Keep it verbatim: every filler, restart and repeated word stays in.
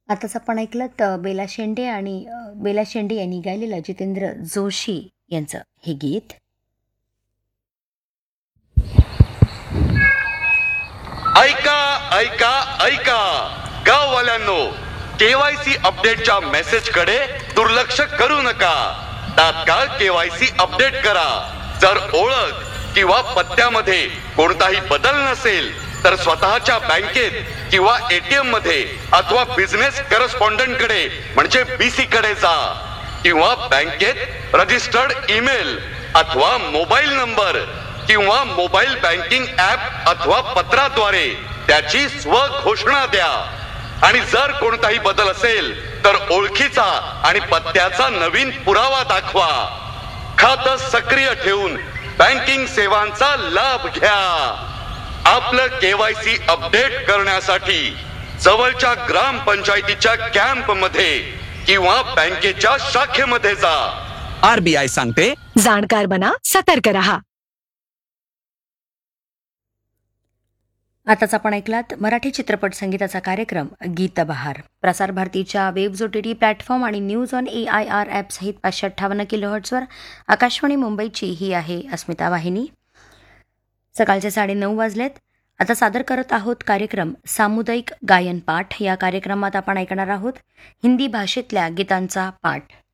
आताच आपण ऐकलंत अ, बेला शेंडे आणि अ, बेला शेंडे यांनी गायलेलं जितेंद्र जोशी यांचं हे गीत. ऐका ऐका ऐका गाववाल्यांनो, केवायसी अपडेटच्या मेसेज कडे दुर्लक्ष करू नका. तात्काळ केवायसी अपडेट करा. जर ओळख किंवा पत्त्यामध्ये कोणताही बदल नसेल तर स्वतःच्या बँकेत किंवा एटीएम मध्ये अथवा बिझनेस करस्पॉन्डंट कडे म्हणजे बीसी कडे जा, किंवा बँकेत रजिस्टर्ड ईमेल अथवा मोबाईल नंबर किंवा मोबाईल बँकिंग ऍप अथवा पत्राद्वारे त्याची स्व घोषणा द्या. आणि जर कोणताही बदल असेल तर ओळखीचा आणि पत्त्याचा नवीन पुरावा दाखवा. खातं सक्रिय ठेवून बँकिंग सेवांचा लाभ घ्या. आपलं केवायसी अपडेट करण्यासाठी जवळच्या ग्रामपंचायतीच्या कॅम्प मध्ये किंवा बँकेच्या शाखेमध्ये जा. आरबीआय सांगते, जाणकार बना, सतर्क रहा. आताच आपण ऐकलात मराठी चित्रपट संगीताचा कार्यक्रम गीतबहार. प्रसार भारतीच्या वेब्स ओटीटी प्लॅटफॉर्म आणि news on A I R app सहित पाचशे अठ्ठावन्न किलोहर्ट्सवर आकाशवाणी मुंबईची ही आहे अस्मिता वाहिनी. सकाळचे साडेनऊ वाजलेत. आता सादर करत आहोत कार्यक्रम सामुदायिक गायन पाठ. या कार्यक्रमात आपण ऐकणार आहोत हिंदी भाषेतल्या गीतांचा पाठ.